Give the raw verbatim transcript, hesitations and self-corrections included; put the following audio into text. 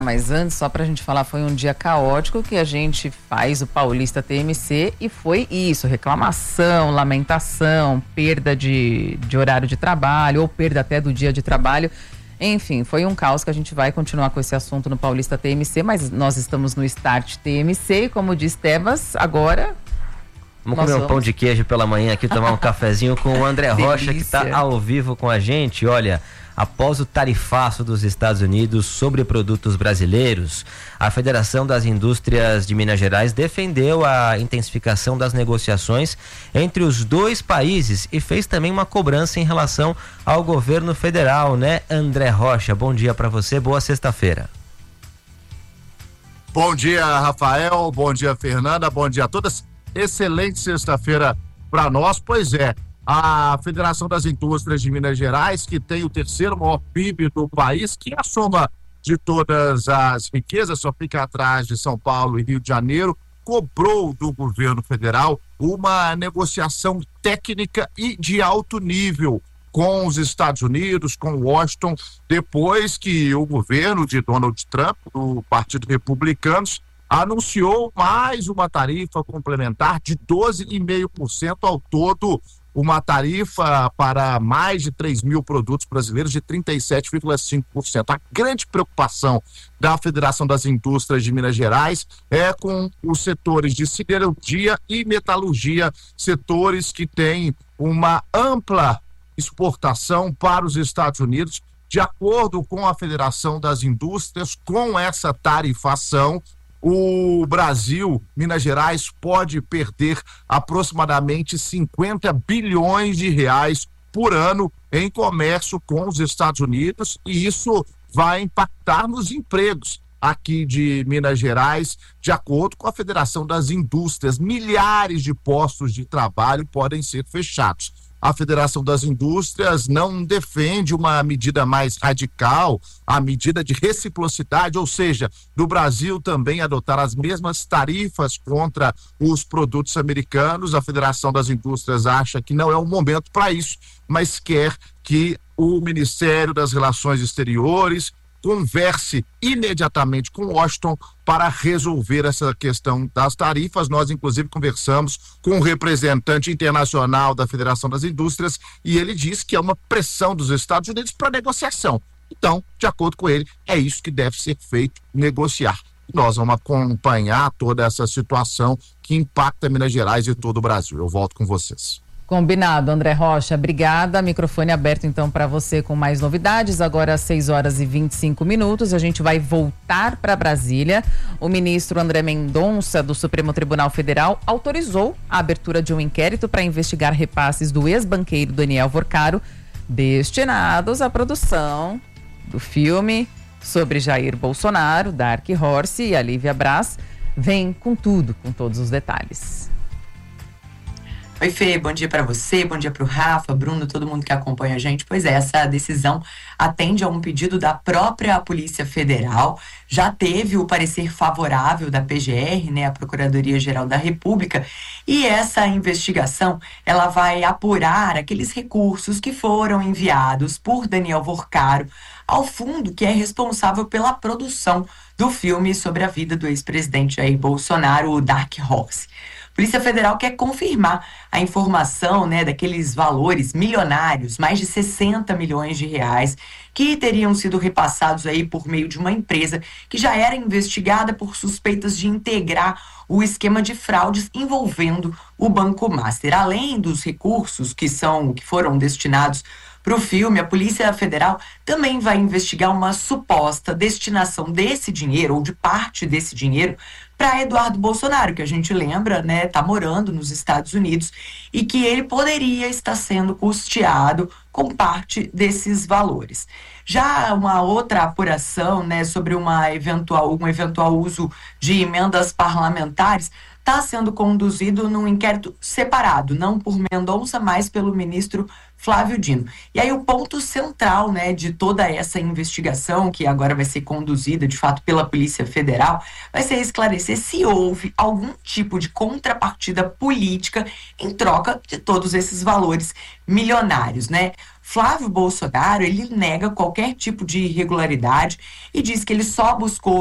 Mas antes, só pra gente falar, foi um dia caótico que a gente faz o Paulista T M C e foi isso, reclamação, lamentação, perda de, de horário de trabalho ou perda até do dia de trabalho. Enfim, foi um caos que a gente vai continuar com esse assunto no Paulista T M C, mas nós estamos no Start T M C e como diz Tebas, agora... Vamos comer vamos... um pão de queijo pela manhã aqui, tomar um cafezinho com o André Rocha, que está ao vivo com a gente. Olha, após o tarifaço dos Estados Unidos sobre produtos brasileiros, a Federação das Indústrias de Minas Gerais defendeu a intensificação das negociações entre os dois países e fez também uma cobrança em relação ao governo federal, né, André Rocha? Bom dia para você, boa sexta-feira. Bom dia, Rafael, bom dia, Fernanda, bom dia a todas. Excelente sexta-feira para nós, pois é, a Federação das Indústrias de Minas Gerais, que tem o terceiro maior P I B do país, que é a soma de todas as riquezas, só fica atrás de São Paulo e Rio de Janeiro, cobrou do governo federal uma negociação técnica e de alto nível com os Estados Unidos, com Washington, depois que o governo de Donald Trump, do Partido Republicano, anunciou mais uma tarifa complementar de doze vírgula cinco por cento ao todo, uma tarifa para mais de três mil produtos brasileiros de trinta e sete vírgula cinco por cento. A grande preocupação da Federação das Indústrias de Minas Gerais é com os setores de siderurgia e metalurgia, setores que têm uma ampla exportação para os Estados Unidos. De acordo com a Federação das Indústrias, com essa tarifação, o Brasil, Minas Gerais, pode perder aproximadamente cinquenta bilhões de reais por ano em comércio com os Estados Unidos, e isso vai impactar nos empregos aqui de Minas Gerais. De acordo com a Federação das Indústrias, milhares de postos de trabalho podem ser fechados. A Federação das Indústrias não defende uma medida mais radical, a medida de reciprocidade, ou seja, do Brasil também adotar as mesmas tarifas contra os produtos americanos. A Federação das Indústrias acha que não é o momento para isso, mas quer que o Ministério das Relações Exteriores converse imediatamente com Washington para resolver essa questão das tarifas. Nós, inclusive, conversamos com o representante internacional da Federação das Indústrias e ele diz que é uma pressão dos Estados Unidos para negociação. Então, de acordo com ele, é isso que deve ser feito, negociar. Nós vamos acompanhar toda essa situação que impacta Minas Gerais e todo o Brasil. Eu volto com vocês. Combinado, André Rocha, obrigada. Microfone aberto então para você com mais novidades. Agora às seis horas e vinte e cinco minutos, a gente vai voltar para Brasília. O ministro André Mendonça, do Supremo Tribunal Federal, autorizou a abertura de um inquérito para investigar repasses do ex-banqueiro Daniel Vorcaro, destinados à produção do filme sobre Jair Bolsonaro, Dark Horse, e a Lívia Braz vem com tudo, com todos os detalhes. Oi, Fê, bom dia para você, bom dia para o Rafa, Bruno, todo mundo que acompanha a gente. Pois é, essa decisão atende a um pedido da própria Polícia Federal. Já teve o parecer favorável da P G R, né, a Procuradoria-Geral da República, e essa investigação, ela vai apurar aqueles recursos que foram enviados por Daniel Vorcaro ao fundo que é responsável pela produção do filme sobre a vida do ex-presidente Jair Bolsonaro, o Dark Horse. A Polícia Federal quer confirmar a informação, né, daqueles valores milionários, mais de sessenta milhões de reais, que teriam sido repassados aí por meio de uma empresa que já era investigada por suspeitas de integrar o esquema de fraudes envolvendo o Banco Master. Além dos recursos que são, que foram destinados para o filme, a Polícia Federal também vai investigar uma suposta destinação desse dinheiro, ou de parte desse dinheiro, para Eduardo Bolsonaro, que a gente lembra, né, tá morando nos Estados Unidos, e que ele poderia estar sendo custeado com parte desses valores. Já uma outra apuração, né, sobre uma eventual, um eventual uso de emendas parlamentares está sendo conduzido num inquérito separado, não por Mendonça, mas pelo ministro Flávio Dino. E aí o ponto central, né, de toda essa investigação, que agora vai ser conduzida, de fato, pela Polícia Federal, vai ser esclarecer se houve algum tipo de contrapartida política em troca de todos esses valores milionários, né? Flávio Bolsonaro, ele nega qualquer tipo de irregularidade e diz que ele só buscou